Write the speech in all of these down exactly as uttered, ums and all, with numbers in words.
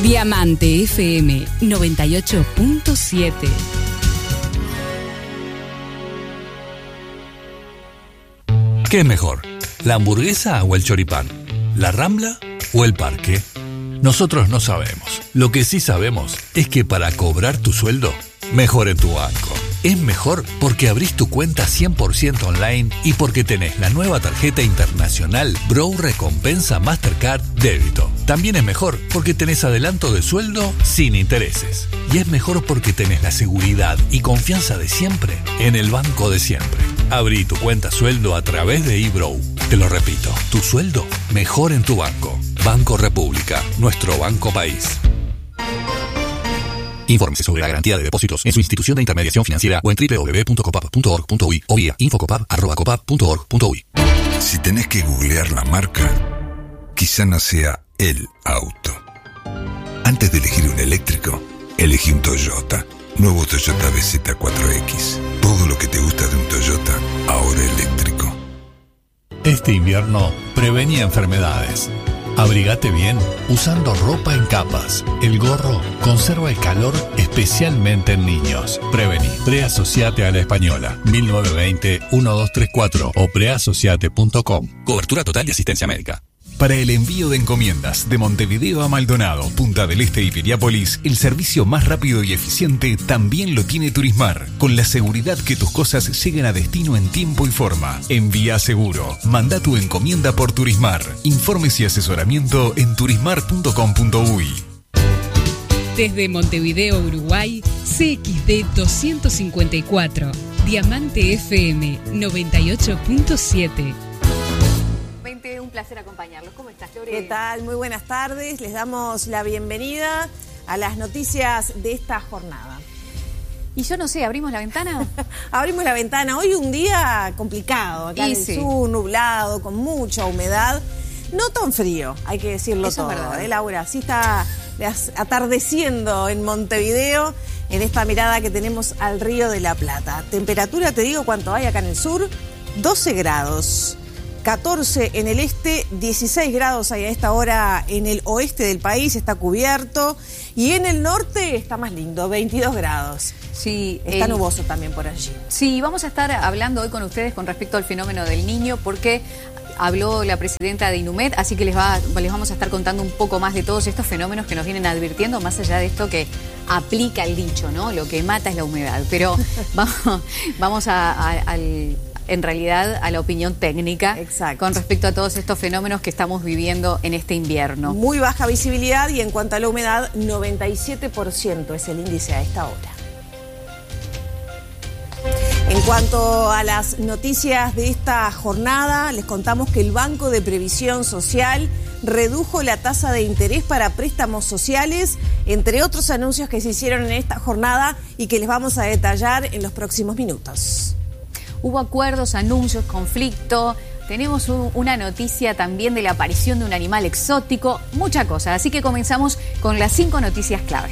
Diamante F M noventa y ocho punto siete. ¿Qué es mejor? ¿La hamburguesa o el choripán? ¿La Rambla o el parque? Nosotros no sabemos. Lo que sí sabemos es que para cobrar tu sueldo, mejor en tu banco. Es mejor porque abrís tu cuenta cien por ciento online y porque tenés la nueva tarjeta internacional Bro Recompensa Mastercard Débito. También es mejor porque tenés adelanto de sueldo sin intereses. Y es mejor porque tenés la seguridad y confianza de siempre en el banco de siempre. Abrí tu cuenta sueldo a través de eBrow. Te lo repito, tu sueldo mejor en tu banco. Banco República, nuestro banco país. Infórmese sobre la garantía de depósitos en su institución de intermediación financiera o en doble u doble u doble u punto copap punto org punto uy o vía infocopap arroba copap punto org punto uy. Si tenés que googlear la marca, quizá no sea el auto. Antes de elegir un eléctrico, elegí un Toyota. Nuevo Toyota B Z cuatro X. Todo lo que te gusta de un Toyota, ahora eléctrico. Este invierno, prevení enfermedades. Abrigate bien usando ropa en capas. El gorro conserva el calor especialmente en niños. Prevení. Preasociate a la Española. mil novecientos veinte, doce treinta y cuatro o preasociate punto com. Cobertura total de asistencia médica. Para el envío de encomiendas de Montevideo a Maldonado, Punta del Este y Piriápolis, el servicio más rápido y eficiente también lo tiene Turismar, con la seguridad que tus cosas lleguen a destino en tiempo y forma. Envía seguro. Manda tu encomienda por Turismar. Informes y asesoramiento en turismar punto com punto uy. Desde Montevideo, Uruguay, C X D doscientos cincuenta y cuatro, Diamante F M noventa y ocho punto siete. Un placer acompañarlos. ¿Cómo estás, Lore? ¿Qué tal? Muy buenas tardes. Les damos la bienvenida a las noticias de esta jornada. Y yo no sé, ¿abrimos la ventana? Abrimos la ventana. Hoy un día complicado, acá y en el sí. sur, nublado, con mucha humedad. No tan frío, hay que decirlo Eso todo, es verdad. ¿eh, Laura? Sí está atardeciendo en Montevideo, en esta mirada que tenemos al Río de la Plata. Temperatura, te digo cuánto hay acá en el sur, doce grados. catorce en el este, dieciséis grados hay a esta hora en el oeste del país, está cubierto. Y en el norte está más lindo, veintidós grados. Sí, está el... nuboso también por allí. Sí, vamos a estar hablando hoy con ustedes con respecto al fenómeno del Niño, porque habló la presidenta de INUMED, así que les, va, les vamos a estar contando un poco más de todos estos fenómenos que nos vienen advirtiendo, más allá de esto que aplica el dicho, ¿no? Lo que mata es la humedad. Pero vamos, vamos a, a, al... en realidad a la opinión técnica. Exacto. Con respecto a todos estos fenómenos que estamos viviendo en este invierno. Muy baja visibilidad y en cuanto a la humedad, noventa y siete por ciento es el índice a esta hora. En cuanto a las noticias de esta jornada, les contamos que el Banco de Previsión Social redujo la tasa de interés para préstamos sociales, entre otros anuncios que se hicieron en esta jornada y que les vamos a detallar en los próximos minutos. Hubo acuerdos, anuncios, conflicto. Tenemos un, una noticia también de la aparición de un animal exótico, mucha cosa. Así que comenzamos con las cinco noticias clave.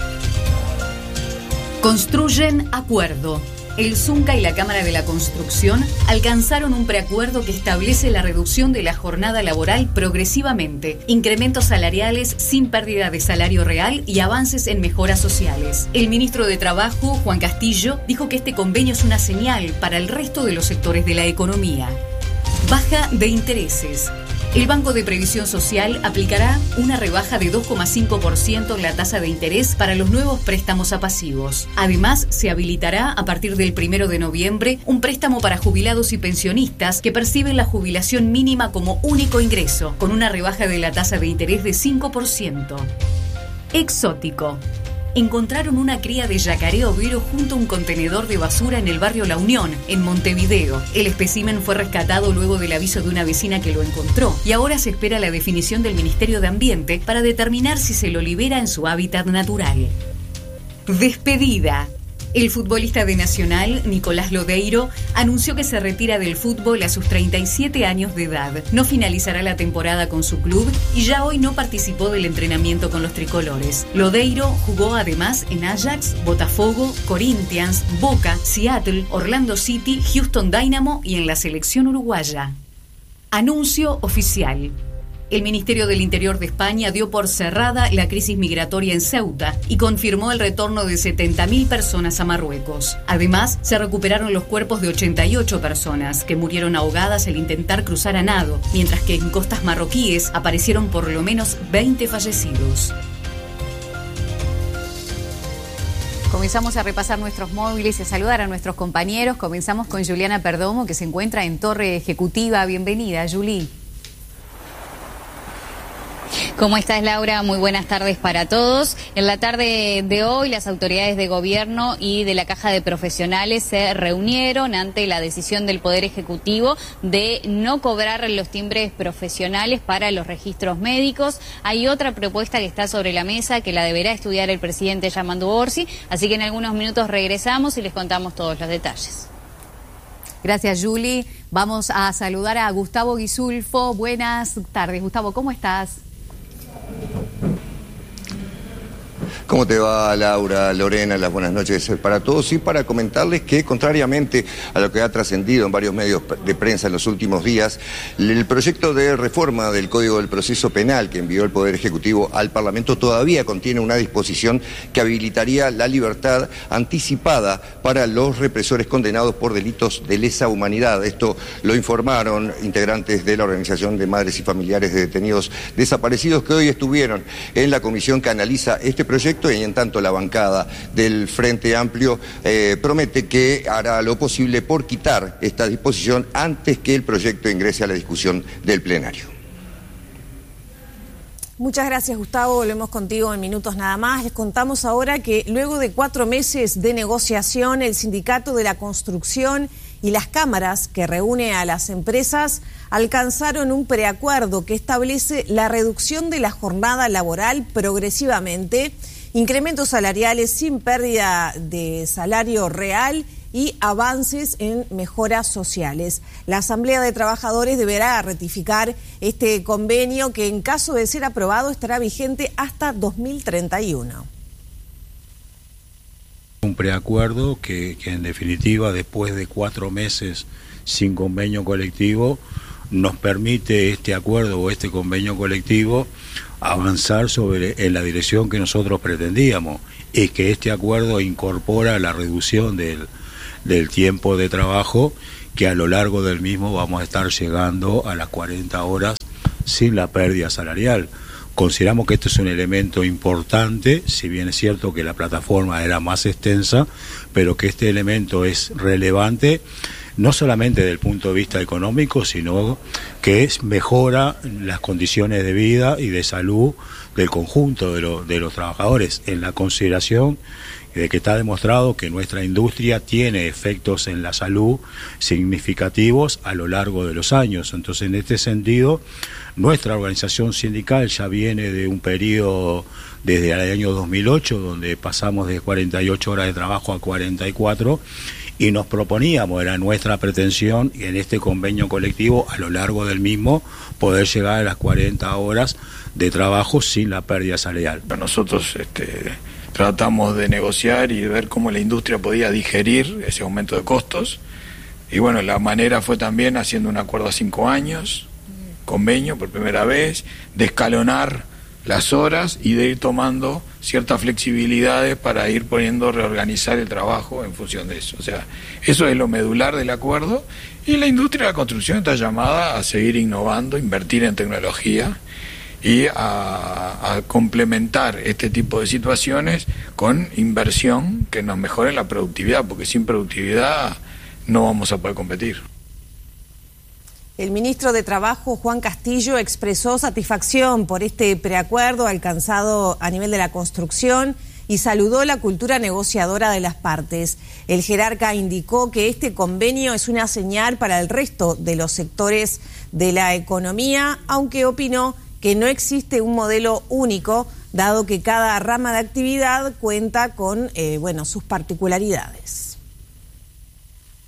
Construyen acuerdo. El Zunca y la Cámara de la Construcción alcanzaron un preacuerdo que establece la reducción de la jornada laboral progresivamente, incrementos salariales sin pérdida de salario real y avances en mejoras sociales. El ministro de Trabajo, Juan Castillo, dijo que este convenio es una señal para el resto de los sectores de la economía. Baja de intereses. El Banco de Previsión Social aplicará una rebaja de dos coma cinco por ciento en la tasa de interés para los nuevos préstamos a pasivos. Además, se habilitará a partir del primero de noviembre un préstamo para jubilados y pensionistas que perciben la jubilación mínima como único ingreso, con una rebaja de la tasa de interés de cinco por ciento. Exótico. Encontraron una cría de yacaré overo junto a un contenedor de basura en el barrio La Unión, en Montevideo. El espécimen fue rescatado luego del aviso de una vecina que lo encontró y ahora se espera la definición del Ministerio de Ambiente para determinar si se lo libera en su hábitat natural. Despedida. El futbolista de Nacional, Nicolás Lodeiro, anunció que se retira del fútbol a sus treinta y siete años de edad. No finalizará la temporada con su club y ya hoy no participó del entrenamiento con los tricolores. Lodeiro jugó además en Ajax, Botafogo, Corinthians, Boca, Seattle, Orlando City, Houston Dynamo y en la selección uruguaya. Anuncio oficial. El Ministerio del Interior de España dio por cerrada la crisis migratoria en Ceuta y confirmó el retorno de setenta mil personas a Marruecos. Además, se recuperaron los cuerpos de ochenta y ocho personas que murieron ahogadas al intentar cruzar a nado, mientras que en costas marroquíes aparecieron por lo menos veinte fallecidos. Comenzamos a repasar nuestros móviles y a saludar a nuestros compañeros. Comenzamos con Juliana Perdomo, que se encuentra en Torre Ejecutiva. Bienvenida, Juli. ¿Cómo estás, Laura? Muy buenas tardes para todos. En la tarde de hoy, las autoridades de gobierno y de la Caja de Profesionales se reunieron ante la decisión del Poder Ejecutivo de no cobrar los timbres profesionales para los registros médicos. Hay otra propuesta que está sobre la mesa que la deberá estudiar el presidente Yamandu Orsi, así que en algunos minutos regresamos y les contamos todos los detalles. Gracias, Juli. Vamos a saludar a Gustavo Guisulfo. Buenas tardes, Gustavo, ¿cómo estás? ¿Cómo te va, Laura, Lorena? Las buenas noches para todos y para comentarles que, contrariamente a lo que ha trascendido en varios medios de prensa en los últimos días, el proyecto de reforma del Código del Proceso Penal que envió el Poder Ejecutivo al Parlamento todavía contiene una disposición que habilitaría la libertad anticipada para los represores condenados por delitos de lesa humanidad. Esto lo informaron integrantes de la Organización de Madres y Familiares de Detenidos Desaparecidos, que hoy estuvieron en la comisión que analiza este proyecto. Y en tanto la bancada del Frente Amplio eh, promete que hará lo posible por quitar esta disposición antes que el proyecto ingrese a la discusión del plenario. Muchas gracias, Gustavo. Volvemos contigo en minutos nada más. Les contamos ahora que luego de cuatro meses de negociación, el Sindicato de la Construcción y las cámaras que reúne a las empresas alcanzaron un preacuerdo que establece la reducción de la jornada laboral progresivamente, incrementos salariales sin pérdida de salario real y avances en mejoras sociales. La Asamblea de Trabajadores deberá ratificar este convenio que, en caso de ser aprobado, estará vigente hasta dos mil treinta y uno. Un preacuerdo que, que en definitiva, después de cuatro meses sin convenio colectivo, nos permite este acuerdo o este convenio colectivo avanzar sobre en la dirección que nosotros pretendíamos, y que este acuerdo incorpora la reducción del, del tiempo de trabajo, que a lo largo del mismo vamos a estar llegando a las cuarenta horas sin la pérdida salarial. Consideramos que este es un elemento importante, si bien es cierto que la plataforma era más extensa, pero que este elemento es relevante, no solamente desde el punto de vista económico, sino que es, mejora las condiciones de vida y de salud del conjunto de, lo, de los trabajadores, en la consideración de que está demostrado que nuestra industria tiene efectos en la salud significativos a lo largo de los años. Entonces, en este sentido, nuestra organización sindical ya viene de un periodo desde el año dos mil ocho, donde pasamos de cuarenta y ocho horas de trabajo a cuarenta y cuatro, y nos proponíamos, era nuestra pretensión, en este convenio colectivo, a lo largo del mismo, poder llegar a las cuarenta horas de trabajo sin la pérdida salarial. Nosotros este, tratamos de negociar y de ver cómo la industria podía digerir ese aumento de costos, y bueno, la manera fue también haciendo un acuerdo a cinco años, convenio por primera vez, de escalonar las horas y de ir tomando ciertas flexibilidades para ir poniendo, reorganizar el trabajo en función de eso. O sea, eso es lo medular del acuerdo, y la industria de la construcción está llamada a seguir innovando, invertir en tecnología y a, a complementar este tipo de situaciones con inversión que nos mejore la productividad, porque sin productividad no vamos a poder competir. El ministro de Trabajo, Juan Castillo, expresó satisfacción por este preacuerdo alcanzado a nivel de la construcción y saludó la cultura negociadora de las partes. El jerarca indicó que este convenio es una señal para el resto de los sectores de la economía, aunque opinó que no existe un modelo único, dado que cada rama de actividad cuenta con eh, bueno, sus particularidades.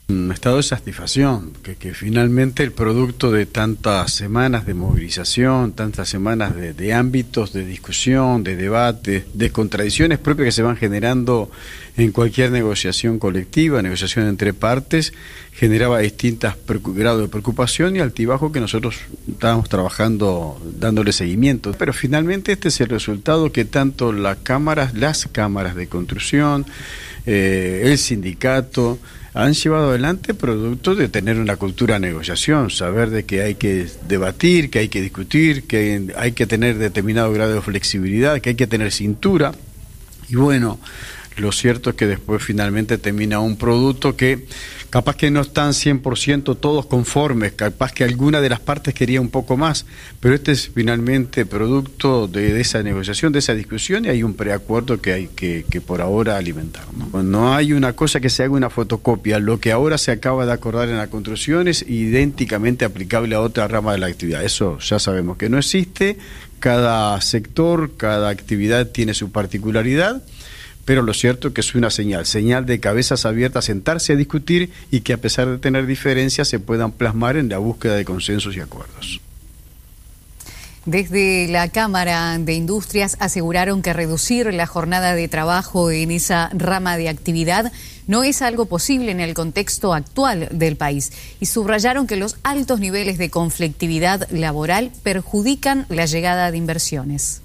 Un estado de satisfacción, que, que finalmente el producto de tantas semanas de movilización, tantas semanas de, de ámbitos de discusión, de debate, de contradicciones propias que se van generando en cualquier negociación colectiva, negociación entre partes, generaba distintos grados de preocupación y altibajo que nosotros estábamos trabajando dándole seguimiento. Pero finalmente este es el resultado que tanto las cámaras, las cámaras de construcción, eh, el sindicato, han llevado adelante producto de tener una cultura de negociación, saber de que hay que debatir, que hay que discutir, que hay que tener determinado grado de flexibilidad, que hay que tener cintura. Y bueno, lo cierto es que después finalmente termina un producto que capaz que no están cien por ciento todos conformes, capaz que alguna de las partes quería un poco más, pero este es finalmente producto de, de esa negociación, de esa discusión, y hay un preacuerdo que hay que, que por ahora alimentar, ¿no? No hay una cosa que se haga una fotocopia, lo que ahora se acaba de acordar en la construcción es idénticamente aplicable a otra rama de la actividad, eso ya sabemos que no existe, cada sector, cada actividad tiene su particularidad, pero lo cierto es que es una señal, señal de cabezas abiertas, sentarse a discutir y que a pesar de tener diferencias se puedan plasmar en la búsqueda de consensos y acuerdos. Desde la Cámara de Industrias aseguraron que reducir la jornada de trabajo en esa rama de actividad no es algo posible en el contexto actual del país y subrayaron que los altos niveles de conflictividad laboral perjudican la llegada de inversiones.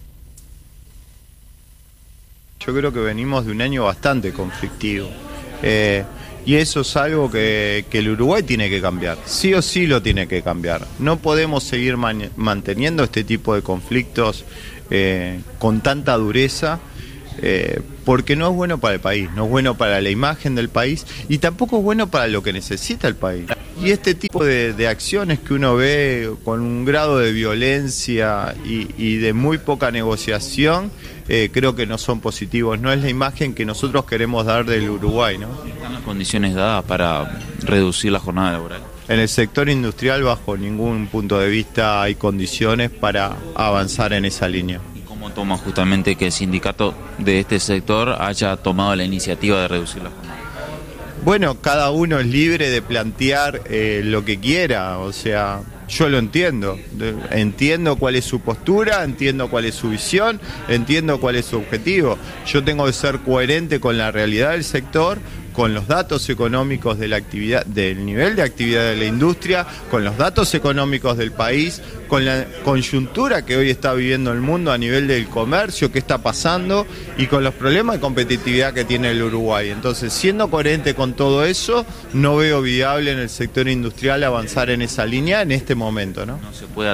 Yo creo que venimos de un año bastante conflictivo eh, y eso es algo que, que el Uruguay tiene que cambiar, sí o sí lo tiene que cambiar. No podemos seguir man, manteniendo este tipo de conflictos eh, con tanta dureza eh, porque no es bueno para el país, no es bueno para la imagen del país y tampoco es bueno para lo que necesita el país. Y este tipo de, de acciones que uno ve con un grado de violencia y, y de muy poca negociación, eh, creo que no son positivos. No es la imagen que nosotros queremos dar del Uruguay, ¿no? ¿Están las condiciones dadas para reducir la jornada laboral? En el sector industrial, bajo ningún punto de vista, hay condiciones para avanzar en esa línea. ¿Y cómo toma justamente que el sindicato de este sector haya tomado la iniciativa de reducir la jornada? Bueno, cada uno es libre de plantear eh, lo que quiera, o sea, yo lo entiendo, entiendo cuál es su postura, entiendo cuál es su visión, entiendo cuál es su objetivo. Yo tengo que ser coherente con la realidad del sector, con los datos económicos de la actividad, del nivel de actividad de la industria, con los datos económicos del país, con la coyuntura que hoy está viviendo el mundo a nivel del comercio, qué está pasando y con los problemas de competitividad que tiene el Uruguay. Entonces, siendo coherente con todo eso, no veo viable en el sector industrial avanzar en esa línea en este momento, ¿no? No se puede